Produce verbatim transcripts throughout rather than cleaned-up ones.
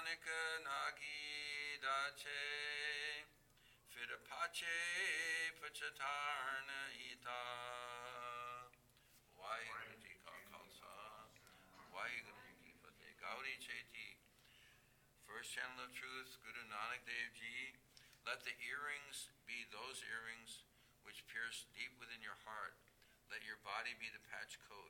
Nanak Nagi Dache Fidapache Pachatarna Ita Waheguru Ji Ka Khalsa Waheguru Ji Ki Fateh. Gauri Cheti. First channel of truth, Guru Nanak Dev Ji. Let the earrings be those earrings which pierce deep within your heart. Let your body be the patch coat.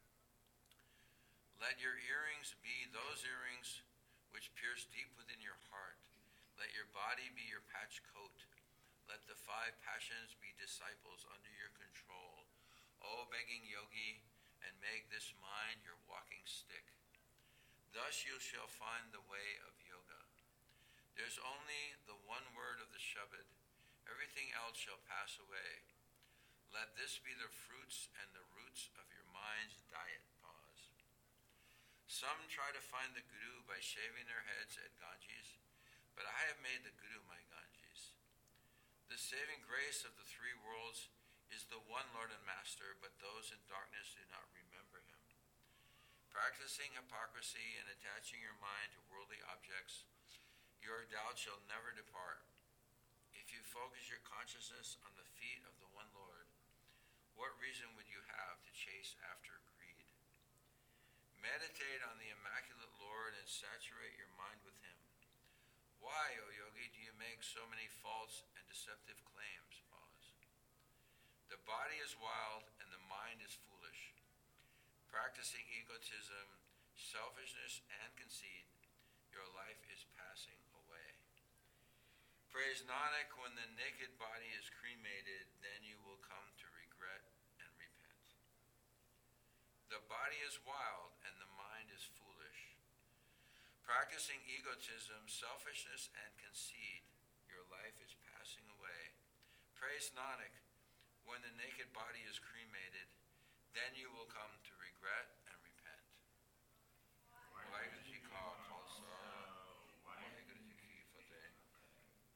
Let your earrings be those earrings which pierce deep within your heart. Let your body be your patch coat. Let the five passions be disciples under your control. O begging yogi, and make this mind your walking stick. Thus you shall find the way of yoga. There's only the one word of the Shabad. Everything else shall pass away. Let this be the fruits and the roots of your mind's diet. Pause. Some try to find the Guru by shaving their heads at Ganges, but I have made the Guru my Ganges. The saving grace of the three worlds is the one Lord and Master, but those in darkness do not remember him. Practicing hypocrisy and attaching your mind to worldly objects, your doubt shall never depart. If you focus your consciousness on the feet of the one Lord, what reason would you have to chase after greed? Meditate on the immaculate Lord and saturate your mind with him. Why, O yogi, do you make so many false and deceptive claims? Pause. The body is wild and the mind is foolish. Practicing egotism, selfishness, and conceit, your life is passing away. Praise Nanak, when the naked body is cremated, then you will come to regret and repent. The body is wild and the mind is foolish. Practicing egotism, selfishness, and conceit, your life is passing away. Praise Nanak, when the naked body is cremated, then you will come to regret